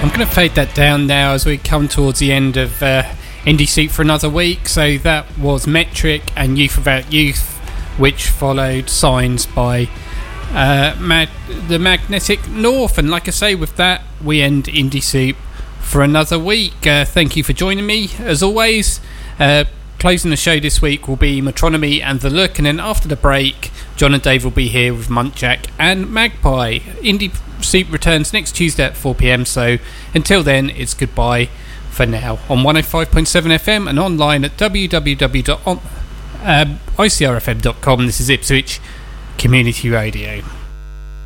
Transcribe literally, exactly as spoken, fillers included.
I'm going to fade that down now as we come towards the end of uh, Indie Soup for another week. So that was Metric and Youth Without Youth, which followed Signs by uh, Mag- the Magnetic North. And like I say, with that, we end Indie Soup for another week. Uh, thank you for joining me, as always. Uh, closing the show this week will be Metronomy and The Look, and then after the break, John and Dave will be here with Muntjac and Magpie. Indie Soup returns next Tuesday at four p.m, so until then, it's goodbye for now. On one oh five point seven F M and online at w w w dot i c r f m dot com. This is Ipswich Community Radio.